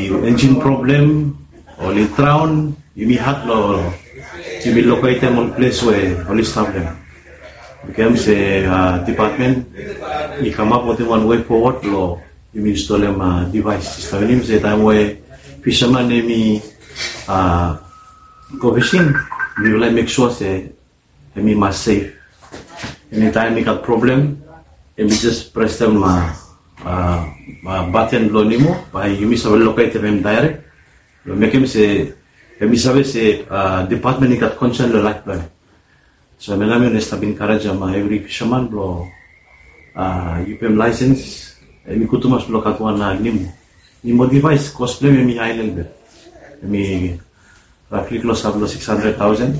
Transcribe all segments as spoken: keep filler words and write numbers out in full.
engine problem or the drown, you may have lo you may locate them on place where only stop them. Becomes a uh, department, you come up with one way forward lo you may install them a device. So when the time where fisherman they may uh, go fishing, we will make sure say they may must safe. Anytime you got problem, you may just press them uh, uh, uh, button lo nimo by you may locate them direct. Lo make him say you may say uh, department you got concern lo lifebuoy. So I mean estabin karaja ma every fisherman lo uh, U P M license. Emi kutumas lo katuan na nimo. Nimo device cost play mi high level. Emi roughly close up lo six hundred thousand.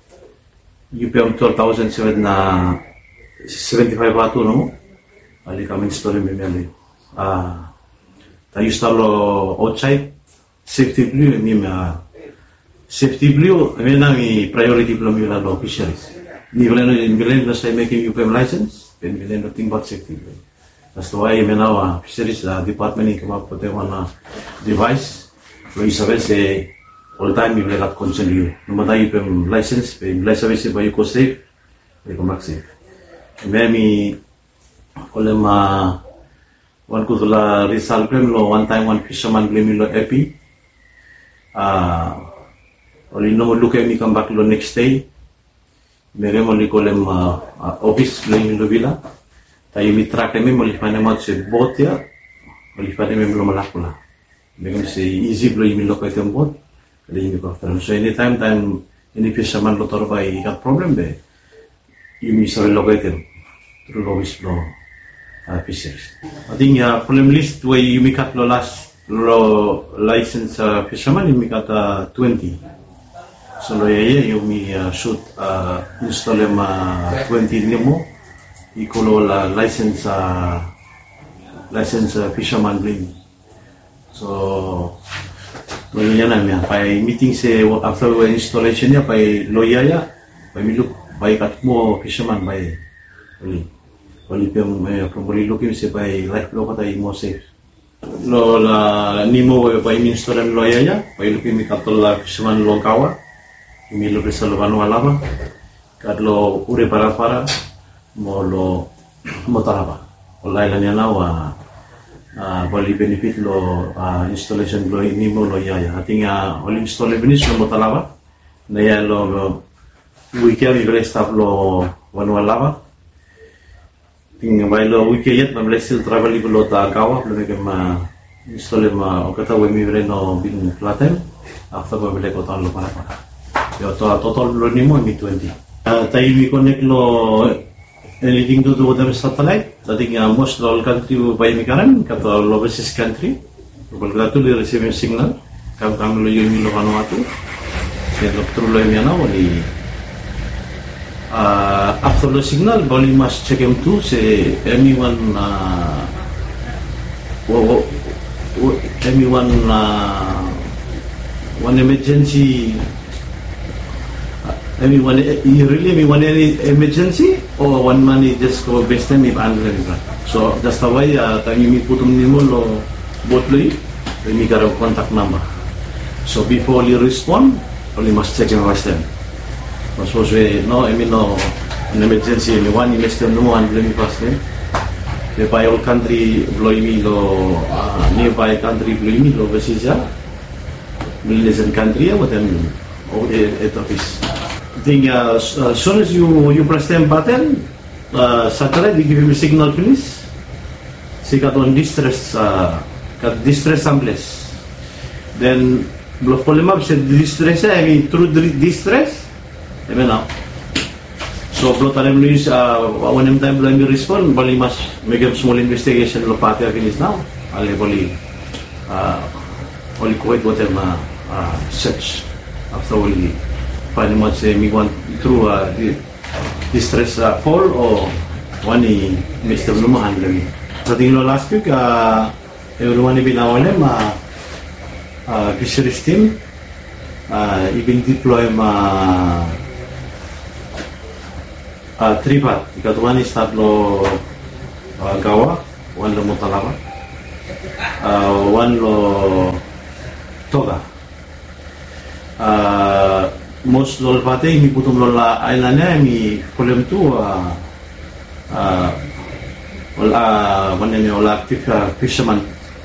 U P M twelve thousand seven na seventy-five watu no. Ali kami install mi mi. Ah, tayo install outside safety blue mi ma safety blue mi na mi priority blue mi la lo fisheries. Ni velen ni velen na say making U P M license, then velen nothing but safety blue. That's why you know uh, fisheries uh, department ni come up with one uh, device. So you say all the time you let concern you. No matter you have license, you license by you go safe, you come back safe. Maybe all them uh, one could la result claim lo one time one fisherman claim lo happy. Ah, only no more look at me come back lo next day. Maybe only call them uh, uh, office claim lo villa. Tayo mitrak kami molih mana mat se bot ya, molih pada kami belum malakula. Dengan se easy belum imi lokal itu bot, ada imi kafir. So anytime time ini fisherman lo terbaik ikat problem be, imi sore lokal itu, terus lobis lo fisheries. I think ya problem list where imi kat lo last lo license uh, fisherman imi kat uh, twenty. So lo ya ya imi uh, shoot uh, install ma twenty limo. Ikolo la license uh, license uh, fisherman bling. So Loya na miya by meeting say after installation ya by loya ya by mi look by kat mo fisherman by oli oli pem from oli looking say by life lo kata mo safe. Lo la nimo by mi install loya ya by looking mi kat la fisherman lo kawa mi lo resalo banu alaba kat lo ure para para mo lo mo taraba olay la niya na wa uh, bali benefit lo uh, installation lo ini mo lo ya ya ating uh, all install benis lo mo talaba na ya lo, lo wiki mi bre staff lo wanu alaba ting bai lo wiki yet ma blessel travel lo ta kawa lo ke ma install ma o kata we mi bre no bin platen after ba bre ko ta lo para para yo to total lo ni mo mi twenty uh, tayo mi connect lo anything to do with the satellite. I think uh, most all country by mikaran kata overseas country. Kalau kita tu receive signal, kalau kami lo yumi lo Vanuatu, saya doktor lo yumi ana wali. After the signal, bali must check him too. Say anyone, uh, wo, wo, anyone, uh, one emergency. I mean, one, you really mean one any emergency or one money just go best time if I'm so that's the way uh, time you put them in lo both lo let me get a contact number. So before you respond, only must check your system. So say no, I mean no an emergency. I mean one you must know one let me pass them. The by all country blow me lo uh, nearby country blow me lo overseas ya. Million country ya, but then all at office. Think uh, as soon as you you press the button, uh, satellite you give him a signal, please. See got on distress, uh, got distress someplace. Then block polymer said distress. I mean through distress. I mean now. So block time please. Uh, when time block you respond, bali must make a small investigation. Lo party finish now. Ali bali, uh, bali quite whatever uh, search after bali. Paano mo say me want through uh, the distress uh, call or one ni Mister Lumahan lagi. Sa tingin lo last week, uh, everyone ibin awalem uh, uh, fisheries team uh, ibin deploy ma uh, three part. Ikatuan is tatlo uh, gawa, one lo Motalawa, uh, one lo toga. Uh, most lol pate mi putum lola islandnya mi problem tu uh, uh, ola one name ola active uh, fisherman.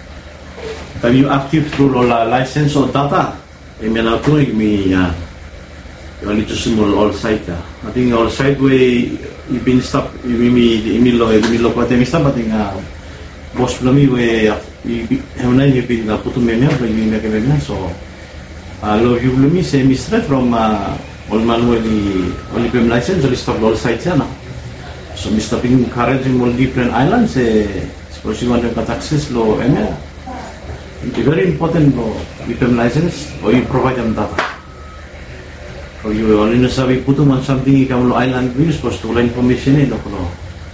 Tapi you active through lola license or data, emi na tu mi uh, you need to small all site. Uh. I think all site way you been stop you mi mi lo mi lo pate mi stop I think uh, boss belum we hemna you been putum memang belum me memang so. Uh, lo you belum se mi straight from uh, all manual only pem license only stop all sites ya na. So mi stopping current in all different islands eh suppose you want to get access lo eme. It's very important lo you pem license or you provide them data. Or you only know sabi putum on something ikam lo island we supposed to information eh lo lo.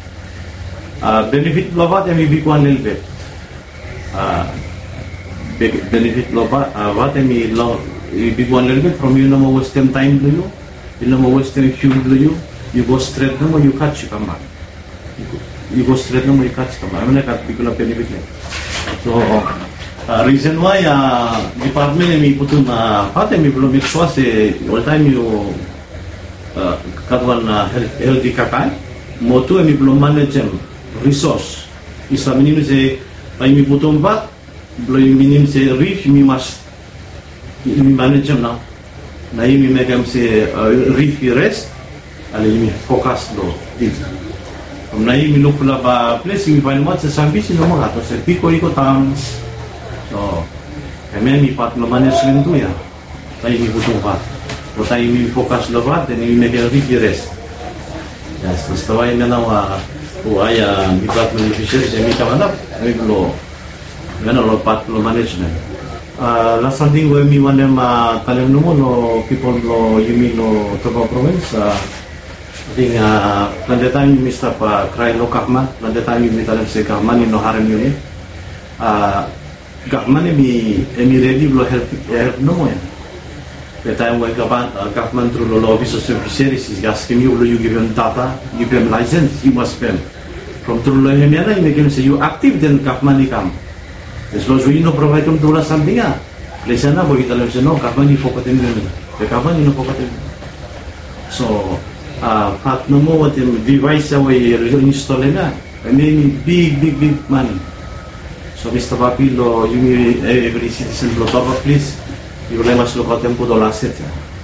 Uh, benefit lo ba temi bi kwan little bit. Uh, benefit lo ba uh, what temi lo big one little bit from you no more waste time to you, you no more waste time fuel to you, you go straight no more you catch you come back. You go, you go straight no more you catch come back. I mean like people are benefit. So uh, reason why uh, department mi putum uh, pate mi belum make sure say all time you uh, katwan uh, health healthy kakai, motu mi belum manage resource. Isa minim say ay mi putum pat, belum minim say reach mi mas mi manage now. Na imi megam se reef rest, ali imi focus lo things. Om na imi look la ba place imi find what se sambisi no mga to se piko iko tam. So kami mi pat lo management tu ya. Tai imi butuh pat. Lo tai imi focus lo pat dan imi megam reef rest. Ya setelah ini na wa o aya mi pat lo fisheries imi kamana imi lo ngana lo pat lo management. Uh, last something we mi one them uh, talem no lo people lo yumi lo Toba province uh, I think uh, lande time mi stop uh, cry lo kahman lande time mi talem se kahman no haram yuni uh, kahman mi mi ready lo help help no mo the time when kahman uh, kahman through lo office of fisheries is asking you you give them data give them license you must pay from through lo hemiana you make them say you active then kahman come. As long as we no provide them to us something, ah, lesa na boy talam se no kapan ni fokatin din, the kapan ni no fokatin. So, ah, pat no mo what device away install na, and then big big big money. So, Mister Papi lo you every citizen lo top up please, you will mas look at them po dollar set.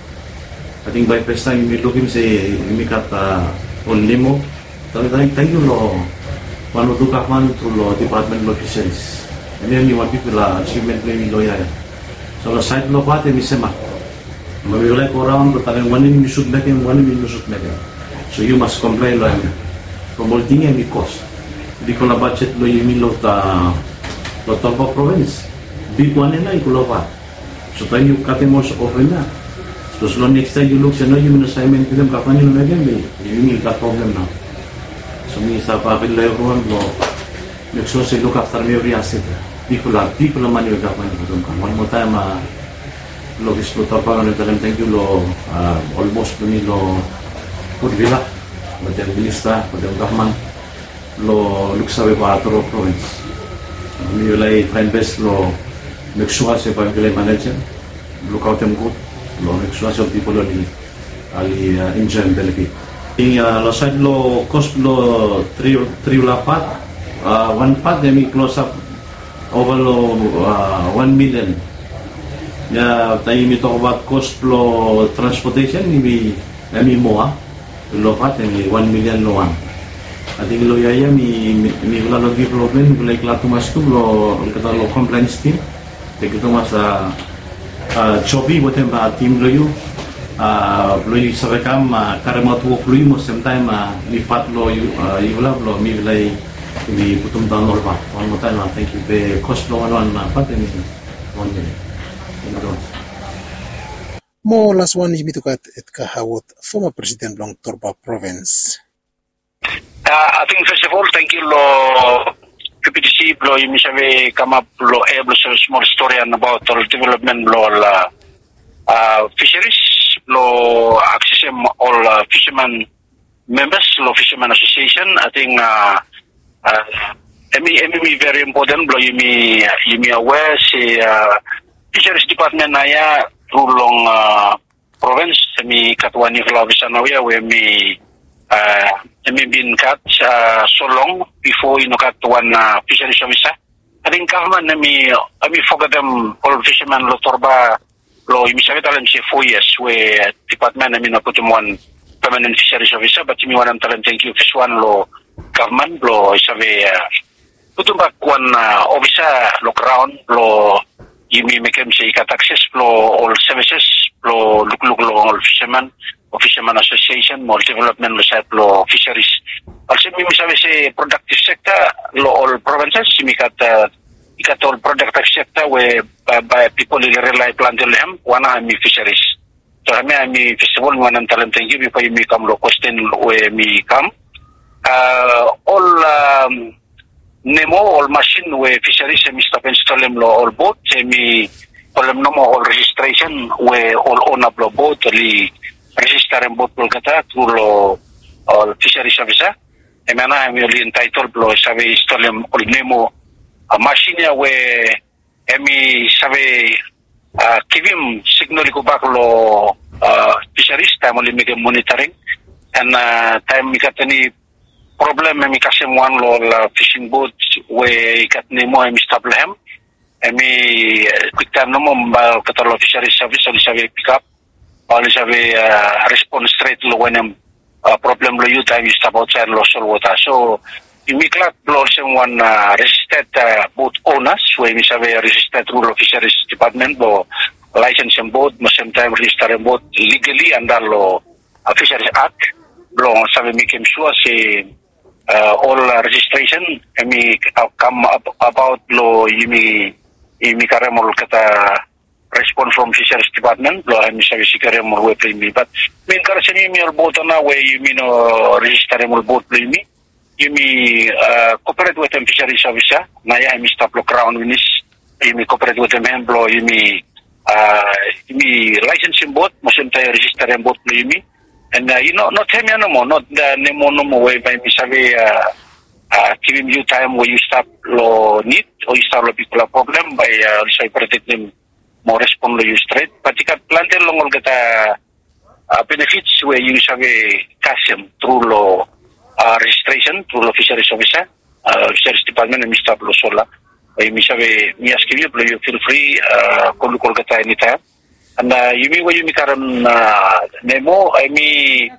I think by first time you look him say you kat on limo, thank thank you lo, one to kapan through lo department of fisheries. And then you want people uh, achievement maybe lawyer. So the side lo pate mi sema. Maybe like around but then one in you should make him, one in you should make him. So you must complain lawyer. From all thing and cost. Because the budget lo you mean lo ta lo Toba province. Big one na ikulo pa. So then you cut him also over na. So so next time you look say no you mean assignment to them kapan you make him you mean that problem now. So me sa pa bil lo lo make sure say look after me every asset. People are people are money government for them. One more time, lo gusto tapa ng talent thank you lo almost to me lo put villa, but then minister, but then government lo look sa ba Toba province. Me like find best lo make sure say pa villa manager look out them good lo make sure say people ali ali enjoy benefit. In lo side lo cost lo three three lapat. Uh, one part they may close up over uh, one million. Yeah, tayo may talk about cost flow transportation, maybe maybe more. Lo part maybe one million lo one. I think lo yaya mi mi wala lo development, wala ikla tumas tu lo kata lo compliance team. Take itu masa chobi buat yang team lo you. Lo you sabekam karena tu lo you most time lipat lo you you wala lo mi wala we putum down all part. One more time, thank you. The cost no one one part in one minute. Mo last one is mitukat at kahawot former President Long Toba Province. Uh, I think first of all, thank you lo P P D C lo you misabi come up lo able to small story about the development lo uh, uh, fisheries lo access all uh, fishermen members lo fishermen association. I think. Uh, Uh, emi emi very important blow you me you me aware say uh, Fisheries Department naya tulong uh, province mi katwani Flavisanawiya we mi uh, mi bin kat uh, solong before inukat one uh, fisheries officer. I think government na mi ami forget them all fishermen lo torba lo imisabi talan si four years we department na mi naputumwan permanent fisheries officer but mi wanam talan thank you fish one lo government lo isabi uh, putumbak one uh, officer lo ground lo yimi mekem si ikat access lo all services lo luk-luk lo all fishermen o fisherman association mo development lo sa lo fisheries also mi misabi si productive sector lo all provinces simikat uh, ikat all productive sector we uh, by people in rely planted lem wana mi fisheries so kami mi festival wanam talan thank you before mi kam lo question we mi kam uh, all um, Nemo all machine we fisheries mi stop install them lo all boat mi olem no all registration we all own up lo boat li register em boat kolkata tu lo all fisheries officer emana mi li entitled lo sabe install them all Nemo a machine we emi sabe uh, kivim signal ko back lo uh, fisheries time li make monitoring and uh, time mi katani problem mi kasih one lo la fishing boat we ikat Nemo mi stablem mi quick time no mbal kata lo fisheries service so sabi pick up or sabi uh, respond straight lo when uh, problem lo you time stop outside lo sol water so mi klak lo one uh, registered uh, boat owners we mi sabi registered through lo fisheries department lo license boat mo same time register boat legally under lo uh, fisheries act lo sabi mi kem sure si Uh, all uh, registration emi uh, come up about lo yimi yimi karemol kata response from fisheries department lo emi sabi si karemol we primi but min karasini mi al boat na we yimi no register emol boat primi yimi uh, cooperate with them fisheries officer na ya emi stop lo crown winis yimi cooperate with them lo yimi uh, yimi licensing boat mo sentay register em boat primi and uh, you know not him no more not the Nemo no more way by me sabi uh, uh, giving you time where you stop lo need or you stop lo people problem by uh, say protect them more respond lo you straight but you can planted long all get uh, uh, benefits where you sabi custom through lo uh, registration through lo fisheries officer uh, fisheries department and stop lo sola by me sabi me ask you you feel free uh, kung kung get anytime. And uh, yumi wa yumi karam uh, Nemo emi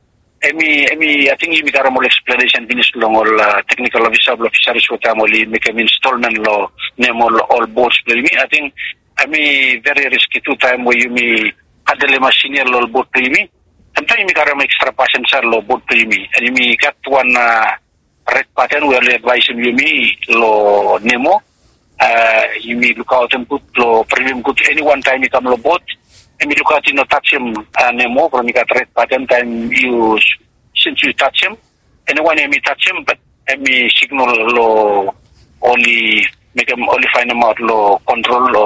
emi emi I think yumi karam all explanation finish long all uh, technical officer of fisheries ko tamoli make installment lo Nemo all boats me I think emi very risky two time where yumi hadle machine lo boat me and time yumi karam extra passenger lo boat me and yumi kat one uh, red pattern we advise yumi lo Nemo uh, you may look out and put lo premium good any one time you come lo boat and you look out in no touch him uh, Nemo from you got red pattern time you since you touch him anyone you touch him but me signal lo only make him only find him out lo control lo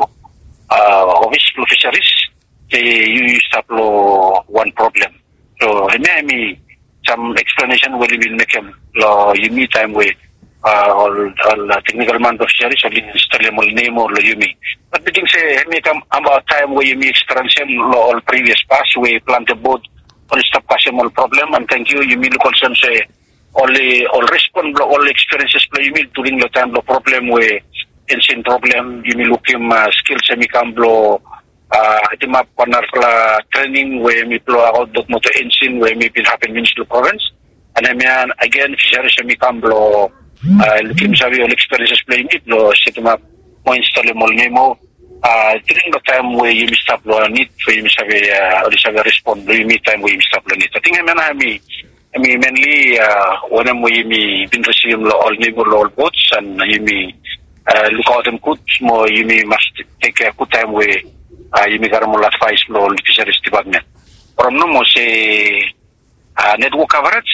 uh, office lo fisheries they you stop lo one problem so and me some explanation will will make him lo you meet time with Uh, all, all uh, technical man of fisheries or install mo Nemo lo yumi but biting say me come about time where you me experience lo all previous past we plant the boat all stop kasi mo problem and thank you you me lo concern say only all respond lo all experiences lo you me during the time lo problem we insane problem you me look him uh, skills me come lo uh iti map panar la training we me plo out dot mo to insane we me been happen means lo province and I mean again fisheries me come lo Uh, looking sabi all experiences playing it lo set up mo install mo Nemo uh during the time where you stop lo need for you sabi uh or sabi respond lo you time where you stop lo need I think I mean I mean mainly uh when I'm we me been receive lo all Nemo lo all boats and you me uh look out them good mo you me must take a good time where uh you me got mo advice lo fisheries department from no mo say uh network coverage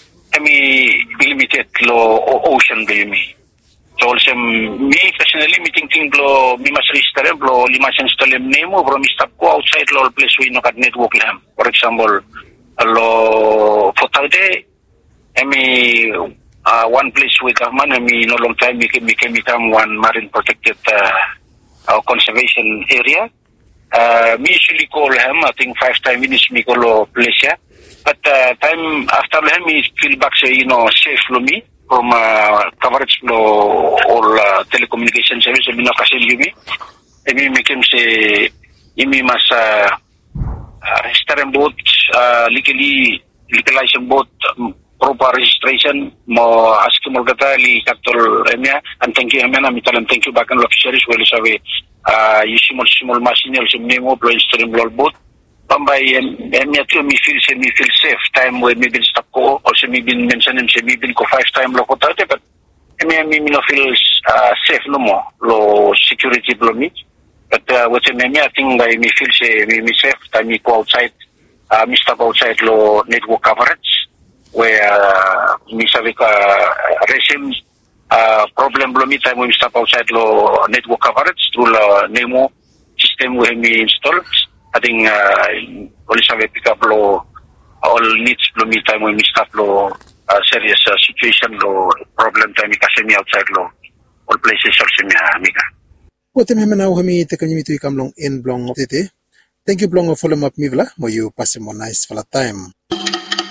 Kami limited lo ocean ba yun eh. So also, me personally, meeting ting lo, mi mas register lo, lima sen stalem Nemo, bro, mi stop ko outside lo, place we no kat network lang. For example, lo, Fotaude, kami, uh, one place we government, kami no long time, mi kami come one marine protected uh, our conservation area. Uh, we usually call him, I think five times in me call place. But uh, time after him, he feel back say, you know, safe for me from uh, coverage flow all uh, telecommunication service. I mean, kasi me. I mean, make him say, imi mas uh, uh, register boat, uh, legally legalize boat, um, proper registration. Mo ask mo gata li capital area. And thank you, Amena. Mitalan thank you back and officials. Well, sabi. Uh, yung small small machine yung nemo blow stream blow boat pambay and me too me feel say me feel safe time when me been stop ko also me been mention him say me been ko five time lo ko tate but me me me no feel uh, safe no more lo security blow me but uh, what me me I think by me feel say me me safe time me go outside uh, me stop outside lo network coverage where uh, me sabi ka uh, resume Uh, problem belum time we stop outside lo network coverage through the Nemo system we we install. I think uh, only some pick up lo all needs belum time we stop lo uh, serious uh, situation lo problem time kasi mi outside lo all places also mi amiga. Wote mehmena uhami tekanyi mitu ikamlong in blong tete. Thank you blong follow up mivla mo you pass mo nice for the time.